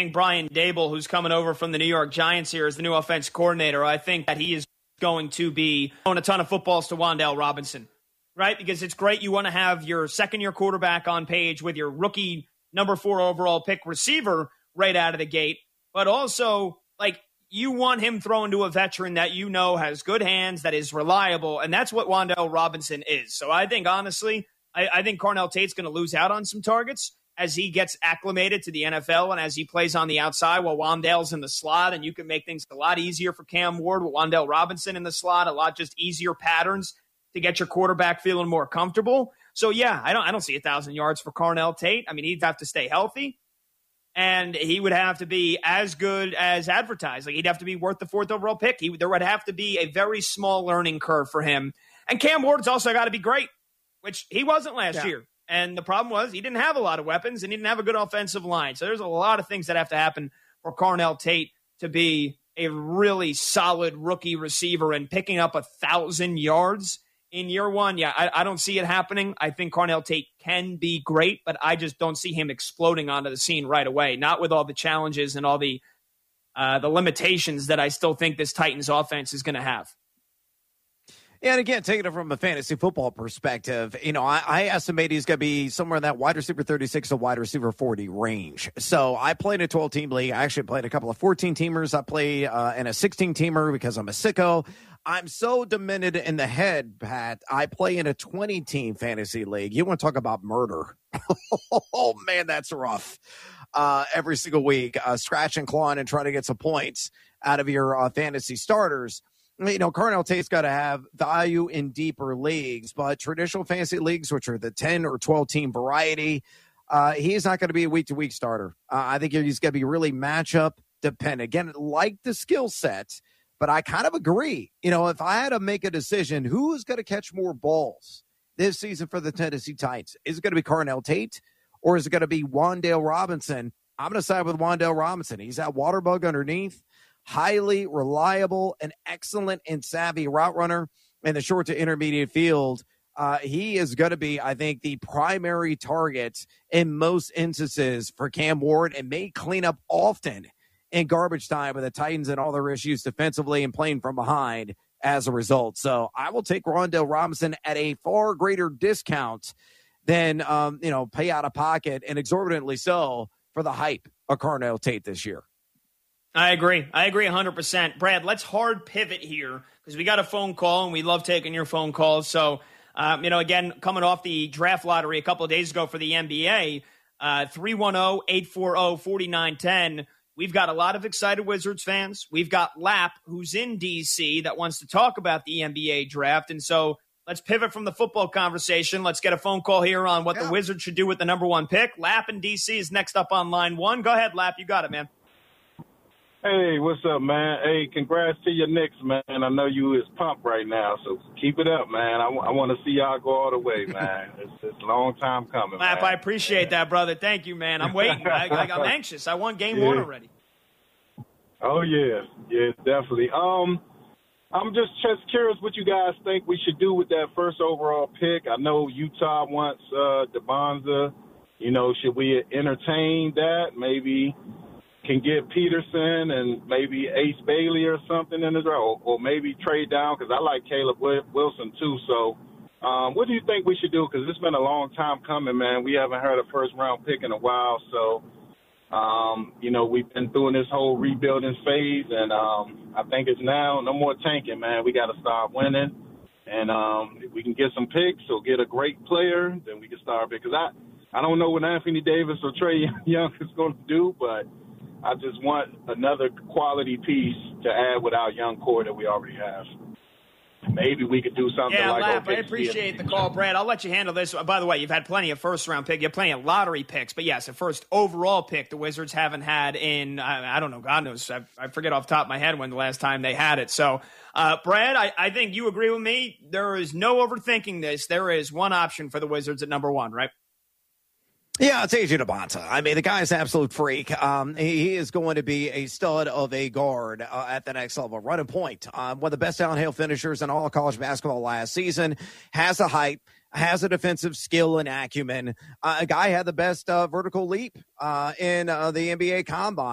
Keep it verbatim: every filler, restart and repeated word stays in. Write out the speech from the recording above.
think Brian Dable, who's coming over from the New York Giants here as the new offense coordinator, I think that he is going to be throwing a ton of footballs to Wan'Dale Robinson, right? Because it's great. You want to have your second-year quarterback on page with your rookie number four overall pick receiver right out of the gate. But also, like, you want him thrown to a veteran that you know has good hands, that is reliable, and that's what Wan'Dale Robinson is. So I think, honestly, I, I think Carnell Tate's going to lose out on some targets as he gets acclimated to the N F L and as he plays on the outside while Wan'Dale's in the slot, and you can make things a lot easier for Cam Ward with Wan'Dale Robinson in the slot, a lot just easier patterns to get your quarterback feeling more comfortable. So, yeah, I don't I don't see one thousand yards for Carnell Tate. I mean, he'd have to stay healthy. And he would have to be as good as advertised. Like, he'd have to be worth the fourth overall pick. He, there would have to be a very small learning curve for him. And Cam Ward's also got to be great, which he wasn't last yeah. year. And the problem was he didn't have a lot of weapons and he didn't have a good offensive line. So there's a lot of things that have to happen for Carnell Tate to be a really solid rookie receiver and picking up a thousand yards in year one. Yeah, I, I don't see it happening. I think Carnell Tate can be great, but I just don't see him exploding onto the scene right away. Not with all the challenges and all the uh, the limitations that I still think this Titans offense is going to have. Yeah, and again, taking it from a fantasy football perspective, you know, I, I estimate he's going to be somewhere in that wide receiver thirty-six to wide receiver forty range. So I played a twelve-team league. I actually played a couple of fourteen-teamers. I play uh, in a sixteen-teamer because I'm a sicko. I'm so demented in the head, Pat. I play in a twenty-team fantasy league. You want to talk about murder. Oh, man, that's rough. Uh, every single week, uh, scratch and clawing and trying to get some points out of your uh, fantasy starters. You know, Carnell Tate's got to have value in deeper leagues, but traditional fantasy leagues, which are the ten or twelve-team variety, uh, he's not going to be a week-to-week starter. Uh, I think he's going to be really matchup dependent. Again, like the skill set, but I kind of agree. You know, if I had to make a decision, who is going to catch more balls this season for the Tennessee Titans? Is it going to be Carnell Tate or is it going to be Wan'Dale Robinson? I'm going to side with Wan'Dale Robinson. He's that water bug underneath. Highly reliable and excellent and savvy route runner in the short to intermediate field. Uh, he is going to be, I think, the primary target in most instances for Cam Ward and may clean up often in garbage time with the Titans and all their issues defensively and playing from behind as a result. So I will take Wan'Dale Robinson at a far greater discount than, um, you know, pay out of pocket and exorbitantly so for the hype of Carnell Tate this year. I agree. I agree one hundred percent. Brad, let's hard pivot here because we got a phone call, and we love taking your phone calls. So, um, you know, again, coming off the draft lottery a couple of days ago for the N B A, uh, three one zero, eight four zero, four nine one zero. We've got a lot of excited Wizards fans. We've got Lap, who's in D C, that wants to talk about the N B A draft. And so let's pivot from the football conversation. Let's get a phone call here on what yeah. the Wizards should do with the number one pick. Lap in D C is next up on line one. Go ahead, Lap. You got it, man. Hey, what's up, man? Hey, congrats to your Knicks, man. I know you is pumped right now, so keep it up, man. I, w- I want to see y'all go all the way, man. It's, it's a long time coming, Lap, man. I appreciate that, brother. Thank you, man. I'm waiting. I, I, I'm anxious. I won game yeah. one already. Oh, yeah. Yeah, definitely. Um, I'm just, just curious what you guys think we should do with that first overall pick. I know Utah wants uh, DeBonza. You know, should we entertain that? Maybe can get Peterson and maybe Ace Bailey or something in his role, or maybe trade down because I like Caleb Wilson too. So um, what do you think we should do? Because it's been a long time coming, man. We haven't heard a first-round pick in a while. So, um, you know, we've been through this whole rebuilding phase, and um, I think it's now no more tanking, man. We got to start winning. And um, if we can get some picks or get a great player, then we can start. Because I, I don't know what Anthony Davis or Trae Young is going to do, but I just want another quality piece to add with our young core that we already have. Maybe we could do something yeah, like Lap, okay, I appreciate the call, Brad. I'll let you handle this. By the way, you've had plenty of first-round picks. You have plenty of lottery picks. But, yes, a first overall pick the Wizards haven't had in, I, I don't know, God knows. I, I forget off the top of my head when the last time they had it. So, uh, Brad, I, I think you agree with me. There is no overthinking this. There is one option for the Wizards at number one, right? Yeah, it's A J DeBonta. I mean, the guy's an absolute freak. Um, he is going to be a stud of a guard uh, at the next level. Running point. Um, one of the best downhill finishers in all of college basketball last season. Has a height. Has a defensive skill and acumen. Uh, a guy had the best uh, vertical leap uh, in uh, the N B A Combine.